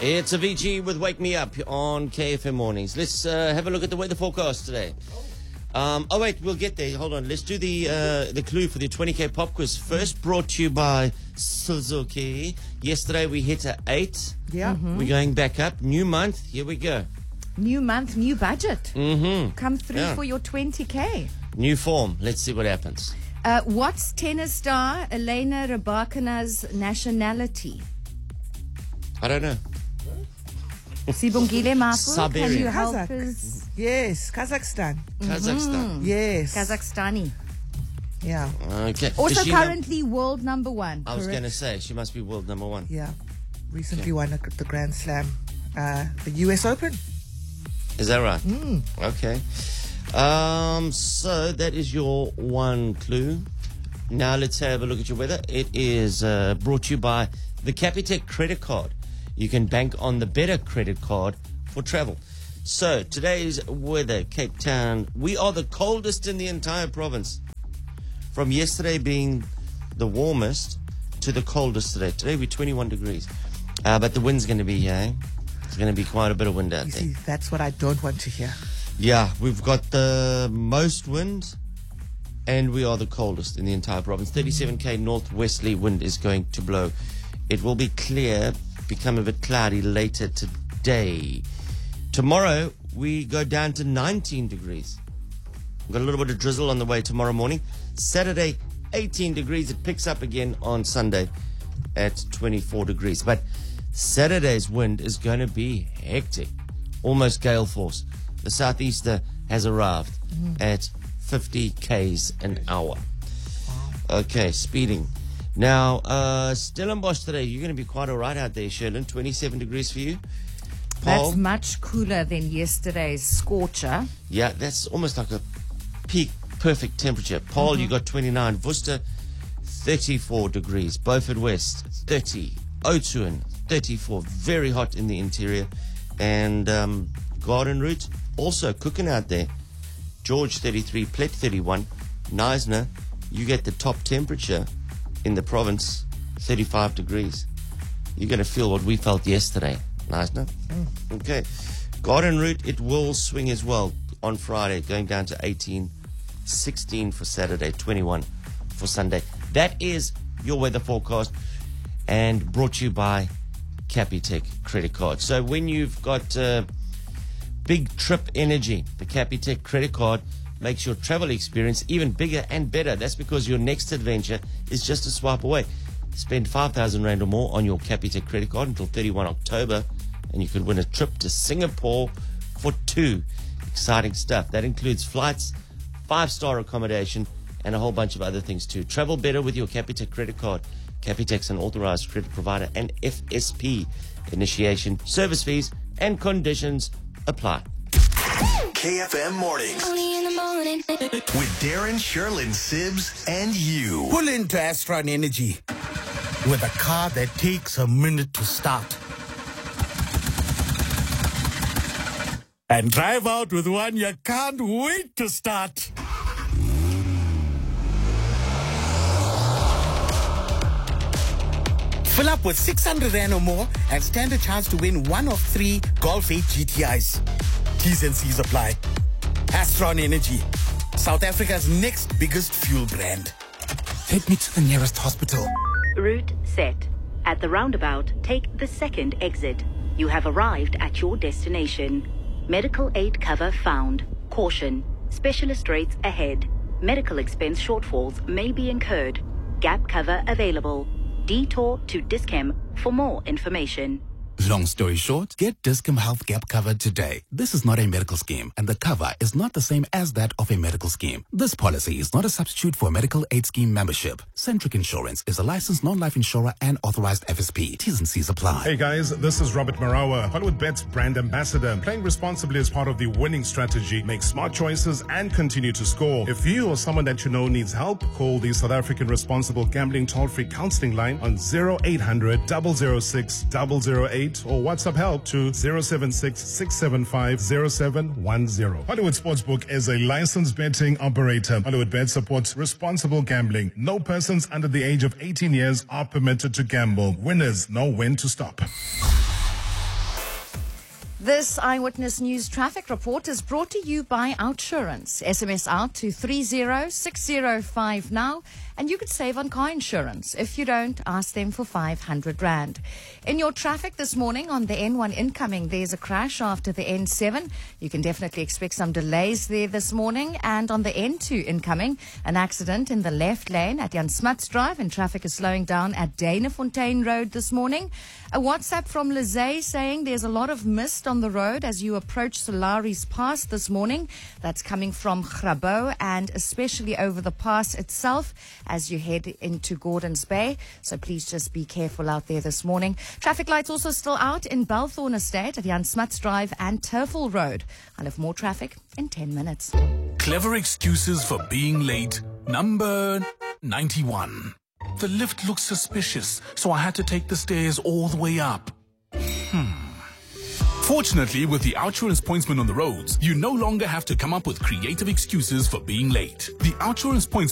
It's Avicii with Wake Me Up on KFM Mornings. Let's have a look at the weather forecast today. Oh, wait, we'll get there. Hold on. Let's do the clue for the 20K pop quiz. First brought to you by Suzuki. Yesterday we hit a 8. Yeah. We're going back up. New month. Here we go. New month, new budget. Come through Yeah. for your 20K. New form. Let's see what happens. What's tennis star Elena Rybakina's nationality? I don't know. Sibongile Mafu, can Siberian. you help Kazakh. us? Yes, Kazakhstan. Kazakhstan. Yes. Kazakhstani. Yeah. Okay. Also Does she currently world number 1. I was correct? going to say, she must be world number 1. Yeah. Recently won the Grand Slam, the US Open. Is that right? Okay. So that is your one clue. Now let's have a look at your weather. It is brought to you by the Capitec credit card. You can bank on the better credit card for travel. So today's weather, Cape Town, we are the coldest in the entire province. From yesterday being the warmest to the coldest today. Today we're 21 degrees. But the wind's going to be, it's going to be quite a bit of wind out You there. see, that's what I don't want to hear. Yeah, we've got the most wind and we are the coldest in the entire province. 37k northwesterly wind is going to blow. It will be clear, become a bit cloudy later today. Tomorrow, we go down to 19 degrees. We've got a little bit of drizzle on the way tomorrow morning. Saturday, 18 degrees. It picks up again on Sunday at 24 degrees. But Saturday's wind is going to be hectic, almost gale force. The southeaster has arrived at 50 k's an hour. Okay, speeding. Now, Stellenbosch today, you're going to be quite all right out there, Sherlyn. 27 degrees for you. Paul? That's much cooler than yesterday's scorcher. Yeah, that's almost like a peak perfect temperature. Paul, you got 29. Worcester, 34 degrees. Beaufort West, 30. Oudtshoorn, 34. Very hot in the interior. And Garden Route, also cooking out there. George, 33. Plet, 31. Knysna, you get the top temperature in the province, 35 degrees. You're going to feel what we felt yesterday. Knysna. Okay. Garden Route, it will swing as well on Friday, going down to 18. 16 for Saturday, 21 for Sunday. That is your weather forecast and brought to you by Capitec credit card. So when you've got big trip energy, the Capitec credit card makes your travel experience even bigger and better. That's because your next adventure is just a swipe away. Spend 5,000 Rand or more on your Capitec credit card until 31 October and you could win a trip to Singapore for 2. Exciting stuff. That includes flights, 5-star accommodation, and a whole bunch of other things too. Travel better with your Capitec credit card. Capitec's an authorized credit provider and FSP. Initiation, service fees, and conditions apply. KFM Mornings Only in the morning. with Darren, Sherlyn, Sibs, and you. Pull into Astron Energy with a car that takes a minute to start. And drive out with one you can't wait to start. Fill up with 600 Rand or more and stand a chance to win one of 3 Golf 8 GTIs. T's and C's apply. Astron Energy, South Africa's next biggest fuel brand. Take me to the nearest hospital. Route set. At the roundabout, take the second exit. You have arrived at your destination. Medical aid cover found. Caution. Specialist rates ahead. Medical expense shortfalls may be incurred. Gap cover available. Detour to Dischem for more information. Long story short, get Dischem Health Gap covered today. This is not a medical scheme, and the cover is not the same as that of a medical scheme. This policy is not a substitute for a medical aid scheme membership. Centric Insurance is a licensed non-life insurer and authorized FSP. T's and C's apply. Hey guys, this is Robert Marawa, Hollywood Bet's brand ambassador. Playing responsibly is part of the winning strategy. Make smart choices and continue to score. If you or someone that you know needs help, call the South African Responsible Gambling toll-free counseling line on 0800 006 008 or WhatsApp help to 076 675 0710. Hollywood Sportsbook is a licensed betting operator. Hollywood Bet supports responsible gambling. No persons under the age of 18 years are permitted to gamble. Winners know when to stop. This Eyewitness News traffic report is brought to you by Outsurance. SMS out to 30605 now, and you could save on car insurance. If you don't, ask them for 500 Rand. In your traffic this morning on the N1 incoming, there's a crash after the N7. You can definitely expect some delays there this morning. And on the N2 incoming, an accident in the left lane at Jan Smuts Drive, and traffic is slowing down at Danafontein Road this morning. A WhatsApp from Lizay saying there's a lot of mist on the road as you approach Solari's Pass this morning. That's coming from Grabo and especially over the pass itself as you head into Gordons Bay. So please just be careful out there this morning. Traffic lights also still out in Balthorn Estate at Jan Smuts Drive and Turfel Road. I'll have more traffic in 10 minutes. Clever excuses for being late. Number 91. The lift looks suspicious, so I had to take the stairs all the way up. Fortunately, with the Outsurance pointsman on the roads, you no longer have to come up with creative excuses for being late. The Outsurance pointsman